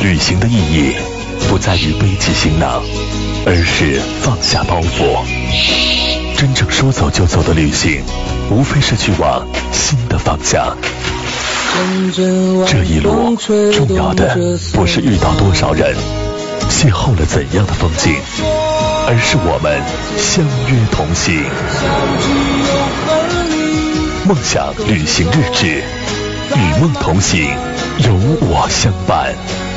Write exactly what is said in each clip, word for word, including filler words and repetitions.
旅行的意义不在于背起行囊，而是放下包袱。真正说走就走的旅行，无非是去往新的方向。这一路重要的不是遇到多少人，邂逅了怎样的风景，而是我们相约同行。梦想旅行日志，与梦同行，有我相伴。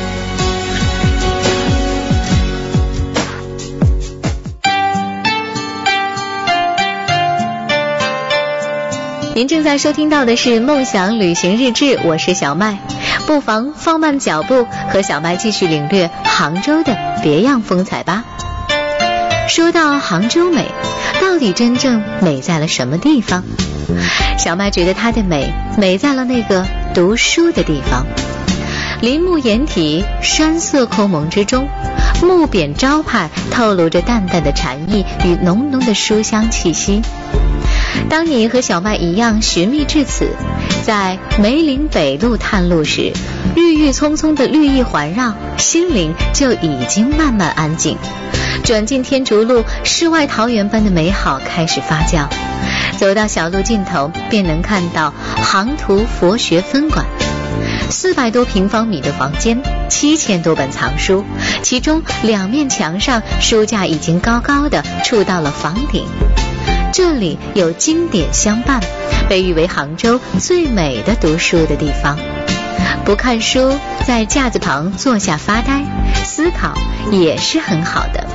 您正在收听到的是梦想旅行日志，我是小麦，不妨放慢脚步，和小麦继续领略杭州的别样风采吧。说到杭州美，到底真正美在了什么地方？小麦觉得它的美美在了那个读书的地方。林木掩体，山色空蒙之中，木匾招牌透露着淡淡的禅意与浓浓的书香气息。当你和小麦一样寻觅至此，在梅林北路探路时，郁郁葱葱的绿意环绕，心灵就已经慢慢安静。转进天竺路，世外桃源般的美好开始发酵。走到小路尽头，便能看到杭图佛学分馆，四百多平方米的房间，七千多本藏书，其中两面墙上书架已经高高的触到了房顶。这里有经典相伴，被誉为杭州最美的读书的地方。不看书，在架子旁坐下发呆思考也是很好的。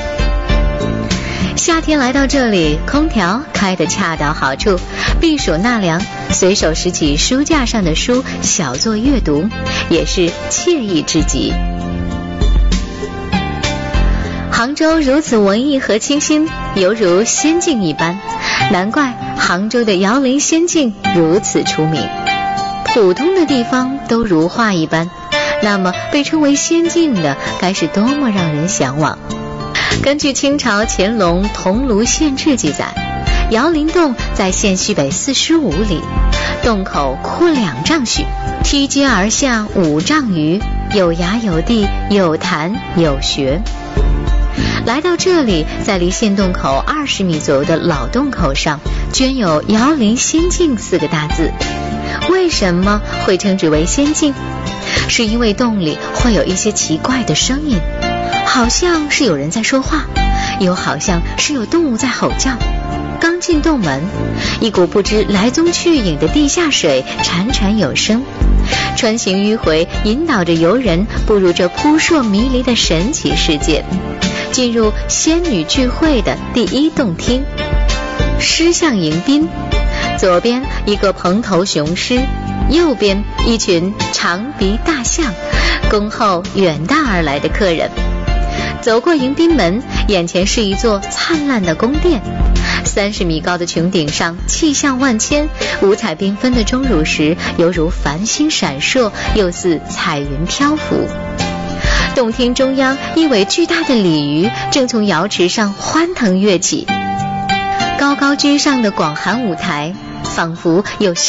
夏天来到这里，空调开得恰到好处，避暑纳凉，随手拾起书架上的书，小作阅读，也是惬意之极。杭州如此文艺和清新，犹如仙境一般，难怪杭州的瑶林仙境如此出名。普通的地方都如画一般，那么被称为仙境的该是多么让人向往。根据清朝乾隆《桐庐县志》记载，瑶林洞在县西北四十五里，洞口阔两丈许，梯阶而下五丈余，有崖有地，有潭有穴。来到这里，在离县洞口二十米左右的老洞口上镌有瑶林仙境四个大字。为什么会称之为仙境？是因为洞里会有一些奇怪的声音，好像是有人在说话，又好像是有动物在吼叫。刚进洞门，一股不知来踪去影的地下水潺潺有声，穿行迂回，引导着游人步入这扑朔迷离的神奇世界，进入仙女聚会的第一洞厅。狮象迎宾，左边一个蓬头雄狮，右边一群长鼻大象，恭候远道而来的客人。走过迎宾门，眼前是一座灿烂的宫殿，三十米高的穹顶上气象万千，五彩缤纷的钟乳石犹如繁星闪烁，又似彩云漂浮。洞厅中央，一尾巨大的鲤鱼正从瑶池上欢腾跃起，高高居上的广寒舞台仿佛有